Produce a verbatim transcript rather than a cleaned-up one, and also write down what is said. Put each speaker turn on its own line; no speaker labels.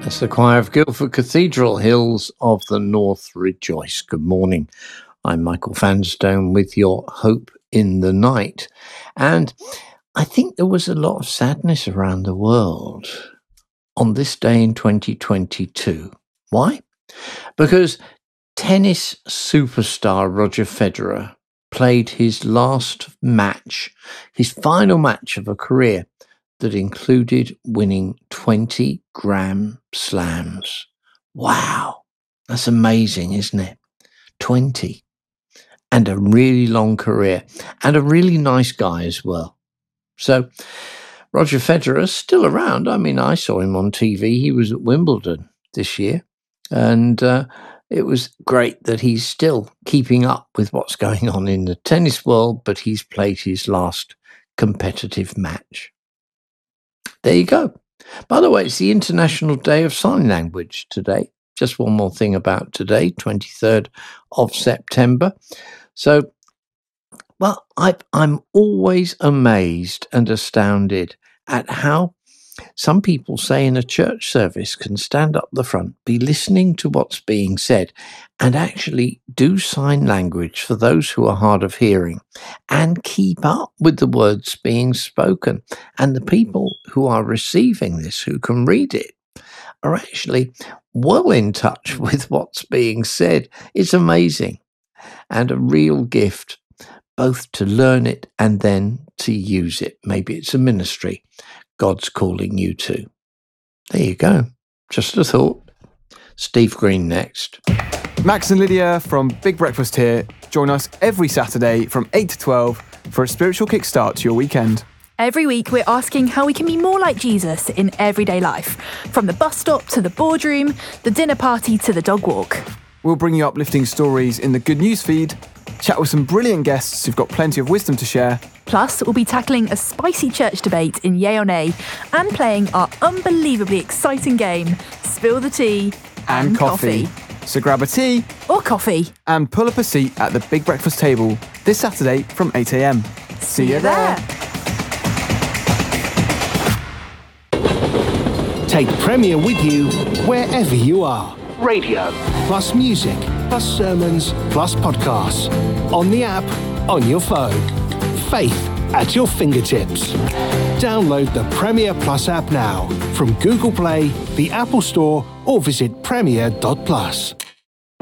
That's the choir of Guildford Cathedral, Hills of the North Rejoice. Good morning. I'm Michael Vanstone with your Hope in the Night. And I think there was a lot of sadness around the world on this day in twenty twenty-two. Why? Because tennis superstar Roger Federer played his last match, his final match of a career that included winning twenty Grand Slams. Wow, that's amazing, isn't it? twenty. And a really long career, and a really nice guy as well. So, Roger Federer is still around. I mean, I saw him on T V. He was at Wimbledon this year, and uh, it was great that he's still keeping up with what's going on in the tennis world, but he's played his last competitive match. There you go. By the way, it's the International Day of Sign Language today. Just one more thing about today, twenty-third of September. So, well, I, I'm always amazed and astounded at how some people say in a church service can stand up the front, be listening to what's being said, and actually do sign language for those who are hard of hearing and keep up with the words being spoken. And the people who are receiving this, who can read it, are actually well in touch with what's being said. It's amazing and a real gift, both to learn it and then to use it. Maybe it's a ministry God's calling you to. There you go. Just a thought. Steve Green next.
Max and Lydia from Big Breakfast here. Join us every Saturday from eight to twelve for a spiritual kickstart to your weekend.
Every week we're asking how we can be more like Jesus in everyday life. From the bus stop to the boardroom, the dinner party to the dog walk.
We'll bring you uplifting stories in the Good News feed, chat with some brilliant guests who've got plenty of wisdom to share.
Plus, we'll be tackling a spicy church debate in Yay or Nay and playing our unbelievably exciting game, Spill the Tea and, and coffee.
coffee. So grab a tea
or coffee
and pull up a seat at the Big Breakfast table this Saturday from eight a.m.
See, See you there.
there. Take Premier with you wherever you are. Radio, plus music, plus sermons, plus podcasts. On the app, on your phone. Faith at your fingertips. Download the Premier Plus app now from Google Play, the Apple Store, or visit premier dot plus.